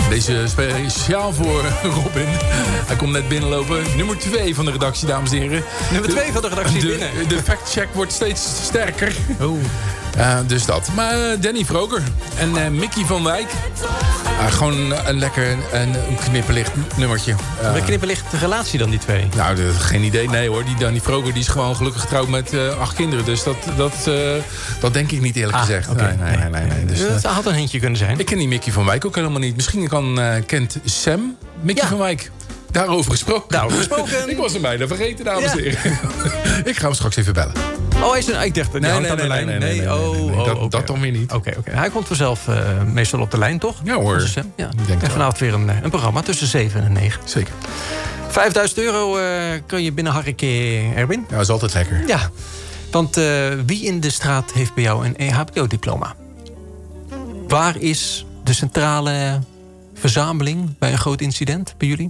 Deze speciaal voor Robin. Hij komt net binnenlopen. Nummer 2 van de redactie, dames en heren. Nummer 2 van de redactie binnen. De fact-check wordt steeds sterker. Oh. Dus dat. Maar Danny Vroger en Mickey van Wijk. Gewoon een lekker een knipperlicht nummertje. Een knipperlicht relatie dan, die twee? Nou, geen idee. Nee hoor, die Danny Vroger die is gewoon gelukkig getrouwd met 8 kinderen. Dus dat denk ik niet eerlijk gezegd. Okay. Nee. Dus, dat had een hintje kunnen zijn. Ik ken die Mickey van Wijk ook helemaal niet. Misschien kent Sam Mickey van Wijk. Daarover gesproken. Ik was hem bijna vergeten, dames en heren. Ik ga hem straks even bellen. Oh, hij is ik dacht dat hij hangt aan de lijn. Nee. Dat dan weer niet. Oké. Hij komt vanzelf meestal op de lijn, toch? Ja hoor. Ja. En vanavond weer een programma tussen 7 en 9. Zeker. €5.000 kun je binnenharken, Erwin. Ja, dat is altijd lekker. Ja, want wie in de straat heeft bij jou een EHBO-diploma? Waar is de centrale verzameling bij een groot incident bij jullie?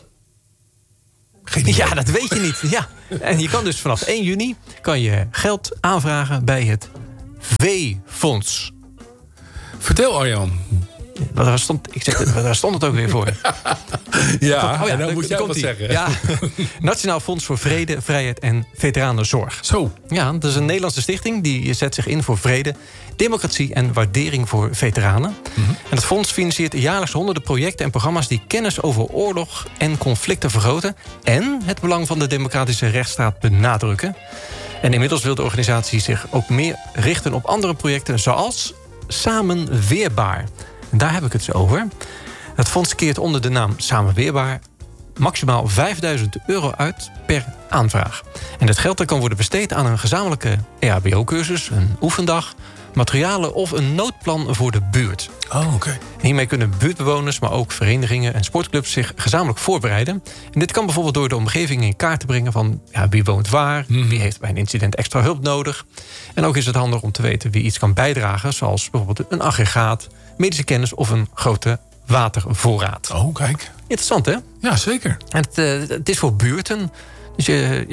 Ja, dat weet je niet. Ja. En je kan dus vanaf 1 juni kan je geld aanvragen bij het V-fonds. Vertel, Arjan. Daar stond het ook weer voor. Ja, en dan moet jij wat zeggen. Ja, Nationaal Fonds voor Vrede, Vrijheid en Veteranenzorg. Zo. Ja, dat is een Nederlandse stichting die zet zich in voor vrede, democratie en waardering voor veteranen. Mm-hmm. En het fonds financiert jaarlijks honderden projecten en programma's die kennis over oorlog en conflicten vergroten en het belang van de democratische rechtsstaat benadrukken. En inmiddels wil de organisatie zich ook meer richten op andere projecten zoals Samen Weerbaar. En daar heb ik het over. Het fonds keert onder de naam Samen Weerbaar maximaal €5.000 uit per aanvraag. En het geld kan worden besteed aan een gezamenlijke EHBO-cursus, een oefendag, materialen of een noodplan voor de buurt. Oh, oké. Hiermee kunnen buurtbewoners, maar ook verenigingen en sportclubs zich gezamenlijk voorbereiden. En dit kan bijvoorbeeld door de omgeving in kaart te brengen van wie woont waar, wie heeft bij een incident extra hulp nodig. En ook is het handig om te weten wie iets kan bijdragen, zoals bijvoorbeeld een aggregaat, medische kennis of een grote watervoorraad. Oh, kijk. Interessant, hè? Ja, zeker. En het is voor buurten. Dus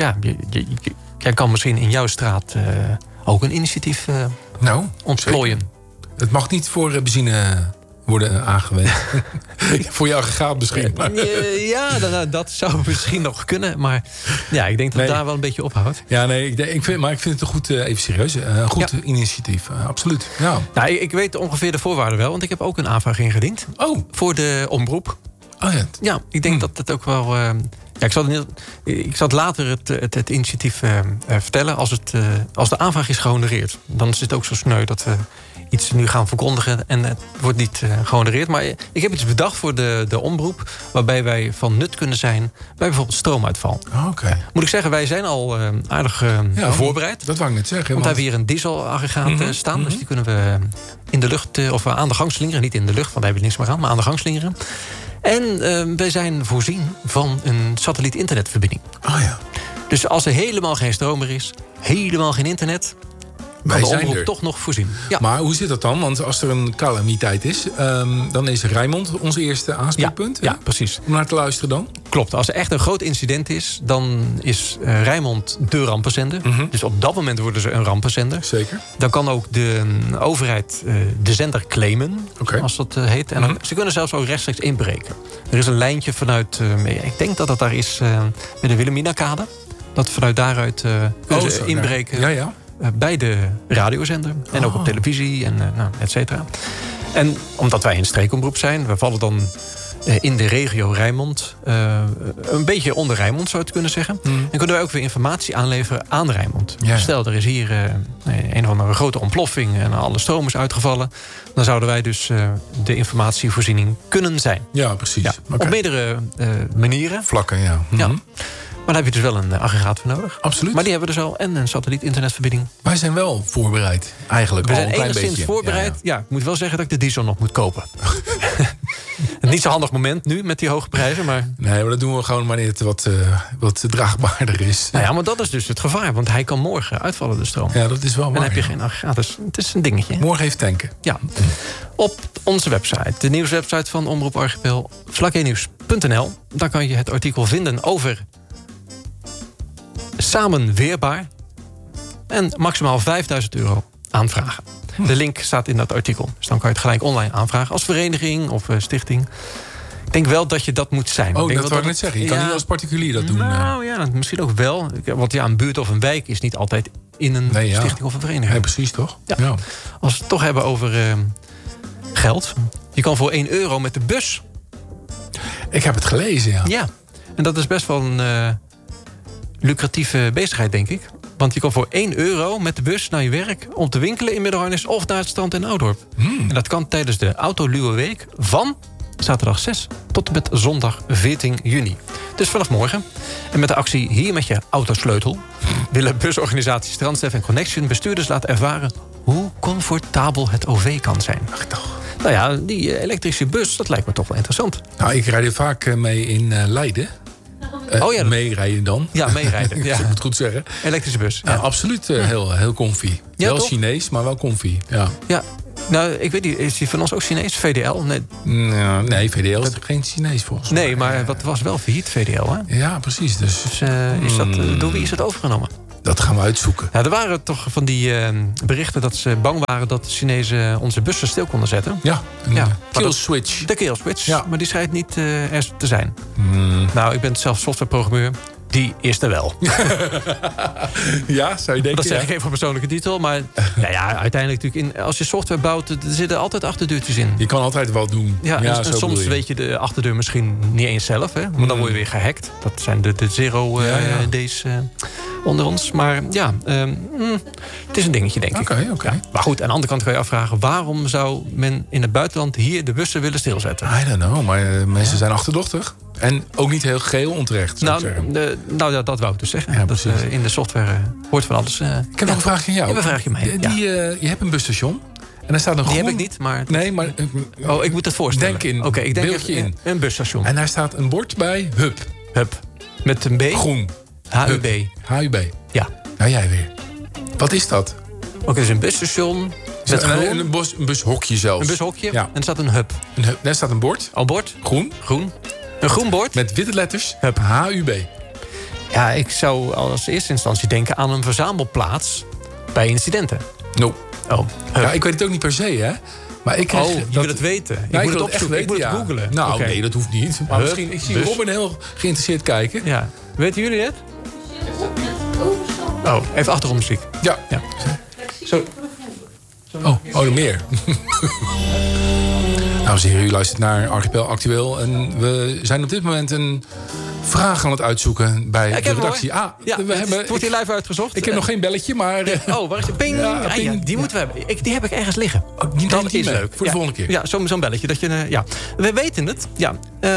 jij kan misschien in jouw straat ook een initiatief ontplooien. Zeker. Het mag niet voor benzine worden aangewend. Voor jouw aggregaat misschien. Dat zou misschien nog kunnen. Maar ja, ik denk dat het daar wel een beetje ophoudt. Ja, nee, ik vind het een goed, even serieus, een goed initiatief. Absoluut. Ja. Nou, ik weet ongeveer de voorwaarden wel. Want ik heb ook een aanvraag ingediend. Oh. Voor de omroep. Oh ja. Ja, ik denk dat het ook wel. Ik zal later het initiatief vertellen als de aanvraag is gehonoreerd. Dan is het ook zo sneu dat we iets nu gaan verkondigen en het wordt niet gehonoreerd. Maar ik heb iets bedacht voor de omroep waarbij wij van nut kunnen zijn bij bijvoorbeeld stroomuitval. Oké. Moet ik zeggen, wij zijn al aardig voorbereid. Dat wou ik net zeggen. Want we hebben hier een dieselaggregaat staan. Dus die kunnen we in de lucht of aan de gang slingeren. Niet in de lucht, want daar hebben we niks meer aan, maar aan de gang slingeren. En wij zijn voorzien van een satelliet-internetverbinding. Oh ja. Dus als er helemaal geen stroom meer is, helemaal geen internet, kan de omroep toch nog voorzien. Ja. Maar hoe zit dat dan? Want als er een calamiteit is, dan is Rijnmond ons eerste aanspreekpunt. Ja, precies. Om naar te luisteren dan? Klopt. Als er echt een groot incident is, dan is Rijnmond de rampenzender. Dus op dat moment worden ze een rampenzender. Zeker. Dan kan ook de overheid de zender claimen, als dat heet. En ze kunnen zelfs ook rechtstreeks inbreken. Er is een lijntje vanuit, ik denk dat dat daar is bij de Wilhelminakade. Dat vanuit daaruit kunnen ze inbreken. Ja. Bij de radiozender. En ook op televisie en et cetera. En omdat wij een streekomroep zijn, we vallen dan in de regio Rijnmond. Een beetje onder Rijnmond zou je het kunnen zeggen. En kunnen wij ook weer informatie aanleveren aan Rijnmond. Ja. Stel, er is hier een of andere grote ontploffing en alle stroom is uitgevallen. Dan zouden wij dus de informatievoorziening kunnen zijn. Ja, precies. Ja, op meerdere manieren. Vlakken, ja. Ja. Maar daar heb je dus wel een aggregaat voor nodig. Absoluut. Maar die hebben we dus al. En een satelliet-internetverbinding. Wij zijn wel voorbereid, eigenlijk. We zijn enigszins voorbereid. Ja, ik moet wel zeggen dat ik de diesel nog moet kopen. Niet zo'n handig moment nu met die hoge prijzen. Maar nee, maar dat doen we gewoon wanneer het wat draagbaarder is. Nou ja, maar dat is dus het gevaar. Want hij kan morgen uitvallen, de stroom. Ja, dat is wel waar. En dan heb je geen aggregaat. Dus het is een dingetje. Morgen even tanken. Ja. Op onze website, de nieuwswebsite van Omroep Archipel, vlak1nieuws.nl. Daar kan je het artikel vinden over Samen Weerbaar. En maximaal €5.000 aanvragen. De link staat in dat artikel. Dus dan kan je het gelijk online aanvragen. Als vereniging of stichting. Ik denk wel dat je dat moet zijn. Oh, dat wou ik net zeggen. Je kan niet als particulier dat doen. Nou ja, misschien ook wel. Want een buurt of een wijk is niet altijd in een stichting of een vereniging. Nee, precies toch? Ja. Als we het toch hebben over geld. Je kan voor €1 met de bus. Ik heb het gelezen, ja. Ja, en dat is best wel een lucratieve bezigheid, denk ik. Want je kan voor €1 met de bus naar je werk om te winkelen in Middelharnis of naar het strand in Oudorp. En dat kan tijdens de Autoluwe Week van zaterdag 6 tot en met zondag 14 juni. Dus vanaf morgen. En met de actie Hier met je autosleutel willen busorganisaties Transdev en Connection bestuurders laten ervaren hoe comfortabel het OV kan zijn. Ach toch. Nou ja, die elektrische bus, dat lijkt me toch wel interessant. Nou, ik rijd er vaak mee in Leiden. Meerijden dan. Ja, meerijden. Ja. Ik moet het goed zeggen. Elektrische bus. Ja, absoluut heel comfy. Ja, wel toch? Chinees, maar wel comfy. Ja. Nou, ik weet niet, is die van ons ook Chinees? VDL? Nee, nee VDL is geen Chinees volgens mij. Nee, maar wat was wel failliet, VDL, hè? Ja, precies. Dus is dat, door wie is het overgenomen? Dat gaan we uitzoeken. Ja, er waren toch van die berichten dat ze bang waren dat de Chinezen onze bussen stil konden zetten. Ja, kill switch. De kill switch, ja. Maar die schijnt niet er te zijn. Nou, ik ben zelf softwareprogrammeur. Die is er wel. Ja, zou je denken. Dat zeg ik even van persoonlijke titel. Maar nou ja, uiteindelijk natuurlijk als je software bouwt, er zitten altijd achterdeurtjes in. Je kan altijd wel doen. Ja, en soms weet je de achterdeur misschien niet eens zelf. Hè? Maar dan word je weer gehackt. Dat zijn de zero days onder ons. Maar ja, het is een dingetje, denk ik. Oké. Ja. Maar goed, aan de andere kant kan je afvragen, waarom zou men in het buitenland hier de bussen willen stilzetten? I don't know, maar mensen zijn achterdochtig. En ook niet heel geheel onterecht, zou ik zeggen. Nou ja, dat wou ik dus zeggen. Ja, dat in de software hoort van alles. Ik heb nog een vraagje aan jou. Ja, een vraagje mee. Je hebt een busstation. En daar staat een groen... Die heb ik niet, maar... Nee, maar... ik moet het voorstellen. Denk in. Oké, ik denk beeldje in. Een busstation. En daar staat een bord bij. Hub. Met een B? Groen. HUB. HUB. Ja. Nou, jij weer. Wat is dat? Het is een busstation. Met een bushokje zelfs. Een bushokje. Ja. En er staat een hub. Daar staat een bord. Al bord? Groen. Een groen bord. Met witte letters. HUB. Ja, ik zou als eerste instantie denken aan een verzamelplaats bij incidenten. No. Oh. Ja, ik weet het ook niet per se, hè. Maar ik krijg je wil het weten. Ik moet het opzoeken. Ik moet het googlen. Nou, nee, dat hoeft niet. Maar misschien, ik zie Robin heel geïnteresseerd kijken. Ja. Weten jullie het? Oh, even achtergrondmuziek. Ja. Zo. Er meer. Dames en heren, u luistert naar Archipel Actueel. En we zijn op dit moment een vraag aan het uitzoeken bij de redactie. Het wordt hier live uitgezocht. Ik heb nog geen belletje, maar... waar is de ping? Ping. Die moeten we hebben. Die heb ik ergens liggen. Dat is leuk. Voor de volgende keer. Ja, zo'n belletje. Dat je, we weten het. Ja.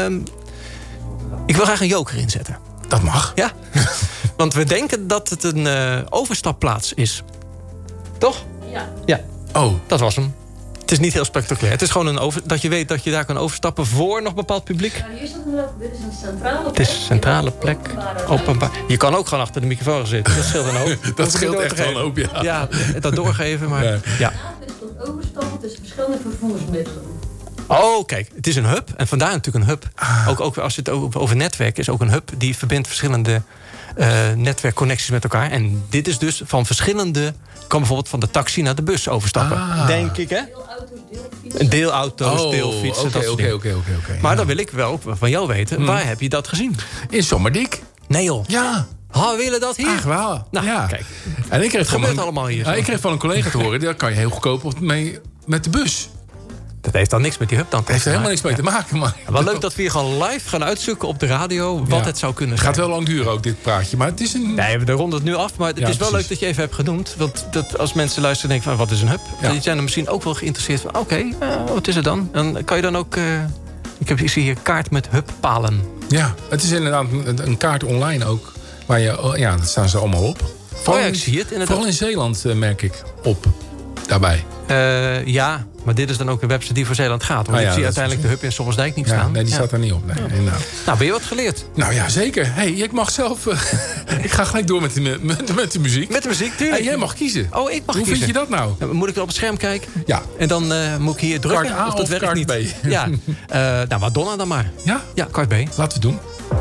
Ik wil graag een joker inzetten. Dat mag. Ja. Want we denken dat het een overstapplaats is. Toch? Ja. Oh. Dat was hem. Het is niet heel spectaculair. Het is gewoon dat je weet dat je daar kan overstappen voor nog bepaald publiek. Ja, hier dit is een centrale plek. Het is een centrale plek. Openbaar. Je kan ook gewoon achter de microfoon zitten. Dat scheelt een hoop. Dat scheelt echt wel een hoop, ja. Ja, dat doorgeven, maar... Ja. Het is tot overstappen tussen verschillende vervoersmiddelen. Oh, kijk, het is een hub. En vandaar natuurlijk een hub. Ook als je het over netwerk is, ook een hub die verbindt verschillende netwerkconnecties met elkaar. En dit is dus van verschillende... kan bijvoorbeeld van de taxi naar de bus overstappen. Denk ik, hè? Deelauto's, deelfietsen, dat soort dingen. Oké. Maar dan wil ik wel van jou weten, waar heb je dat gezien? In Sommerdiek. Nee joh. Ja. We willen dat hier? Ach, wel. Nou, ja. Kijk. En ik kreeg gebeurt allemaal hier. Ik kreeg van een collega te horen, daar kan je heel goedkoop mee met de bus. Dat heeft dan niks met die hub dan te maken. Het heeft helemaal niks mee te maken. Maar... Wel leuk dat we hier gewoon live gaan uitzoeken op de radio wat het zou kunnen zijn. Het gaat wel lang duren ook, dit praatje. Maar het is een... Nee, we ronden het nu af. Maar het is wel leuk dat je even hebt genoemd. Want dat als mensen luisteren denken van wat is een hub? Die zijn er misschien ook wel geïnteresseerd van wat is het dan? En kan je dan ook... ik zie hier kaart met hubpalen. Ja, het is inderdaad een kaart online ook. Waar je, dat staan ze allemaal op. Ik zie het inderdaad. Vooral in Zeeland merk ik op daarbij. Maar dit is dan ook een website die voor Zeeland gaat. Want ik zie uiteindelijk de hub in Sommersdijk niet staan. Nee, die staat daar niet op. Nee. Nou, ben je wat geleerd? Nou ja, zeker. Hey, ik mag zelf... ik ga gelijk door met de muziek. Met de muziek, tuurlijk. Jij mag kiezen. Oh, ik mag kiezen. Hoe vind je dat nou? Moet ik op het scherm kijken? Ja. En dan moet ik hier drukken? Kaart A of dat werkt kaart niet? B? Ja. Madonna dan maar. Ja? Ja, kaart B. Laten we het doen.